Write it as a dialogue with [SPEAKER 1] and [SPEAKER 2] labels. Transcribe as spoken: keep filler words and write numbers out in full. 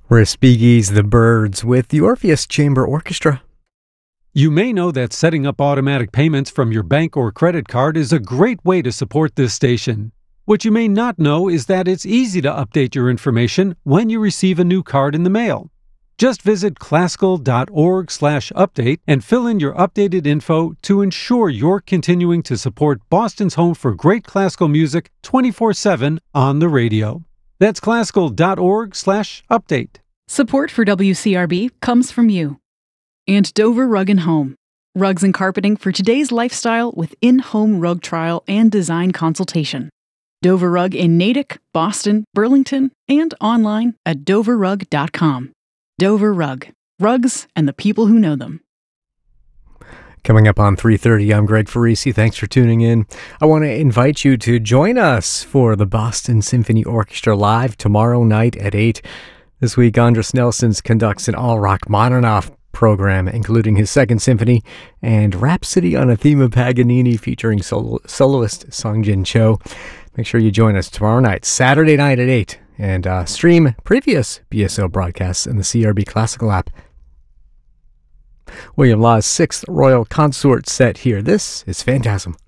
[SPEAKER 1] Respighi's The Birds with the Orpheus Chamber Orchestra.
[SPEAKER 2] You may know that setting up automatic payments from your bank or credit card is a great way to support this station. What you may not know is that it's easy to update your information when you receive a new card in the mail. Just visit classical dot org slash update and fill in your updated info to ensure you're continuing to support Boston's home for great classical music twenty-four seven on the radio. That's classical dot org slash update.
[SPEAKER 3] Support for W C R B comes from you. And Dover Rug and Home. Rugs and carpeting for today's lifestyle with in-home rug trial and design consultation. Dover Rug in Natick, Boston, Burlington, and online at dover rug dot com. Dover Rug. Rugs and the people who know them.
[SPEAKER 1] Coming up on three thirty, I'm Greg Farisi. Thanks for tuning in. I want to invite you to join us for the Boston Symphony Orchestra live tomorrow night at eight. This week, Andras Nelsons conducts an all-rock Modernov program, including his second symphony and Rhapsody on a Theme of Paganini featuring solo- soloist Sung-Jin Cho. Make sure you join us tomorrow night, Saturday night at eight, and uh, stream previous B S O broadcasts in the C R B Classical app. William Law's sixth Royal Consort set here. This is Phantasm.